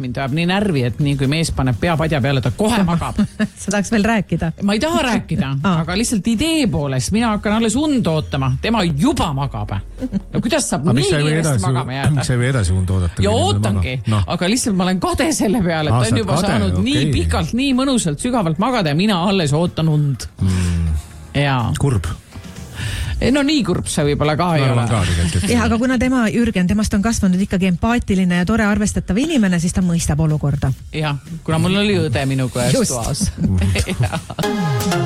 mind ajab nii närvi, et nii kui mees paneb pea padja peale, ta kohe magab. Sa tahaks veel rääkida? Ma ei taha rääkida, aga lihtsalt idee poolest mina hakkan alles und ootama. Tema juba magab. No kuidas saab nii kiiresti magama jääda? Miks sa ei või edasi und oodata? Ja ootangi, aga lihtsalt ma olen kade selle peale, et ta on juba saanud nii pikalt, nii mõnusalt, sügavalt magada ja mina alles ootan und. Kurb. No nii kurb see võib-olla ka ei ole. Ja, aga kuna Jürgen, temast on kasvanud ikkagi empaatiline ja tore arvestatav inimene, siis ta mõistab olukorda. Jah, kuna mul oli õde minu käes toas.